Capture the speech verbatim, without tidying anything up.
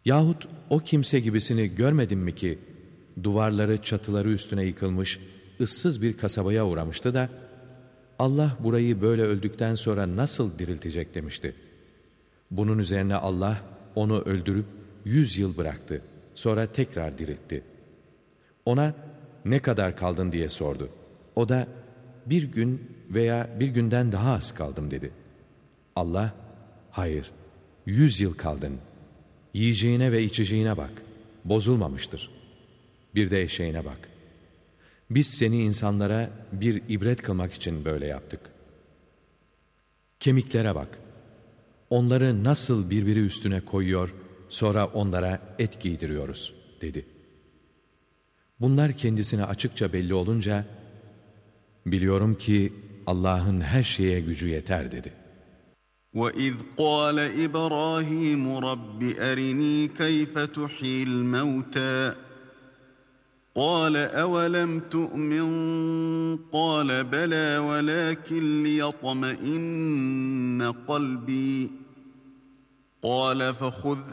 Yahut o kimse gibisini görmedin mi ki, duvarları çatıları üstüne yıkılmış, ıssız bir kasabaya uğramıştı da, Allah burayı böyle öldükten sonra nasıl diriltecek demişti. Bunun üzerine Allah onu öldürüp yüz yıl bıraktı. Sonra tekrar diriltti. Ona ne kadar kaldın diye sordu. O da bir gün veya bir günden daha az kaldım dedi. Allah, hayır, yüz yıl kaldın. Yiyeceğine ve içeceğine bak, bozulmamıştır. Bir de eşeğine bak. Biz seni insanlara bir ibret kılmak için böyle yaptık. Kemiklere bak. Onları nasıl birbiri üstüne koyuyor, sonra onlara et giydiriyoruz, dedi. Bunlar kendisine açıkça belli olunca, biliyorum ki Allah'ın her şeye gücü yeter, dedi. وَإِذْ قَالَ إِبْرَاهِيمُ رَبِّ أَرِنِي كَيْفَ تُحْيِي الْمَوْتَى قَالَ أَوَلَمْ تُؤْمِنْ قَالَ بَلَى وَلَكِنْ لِيَطْمَئِنَّ قَلْبِي قَالَ فَخُذْ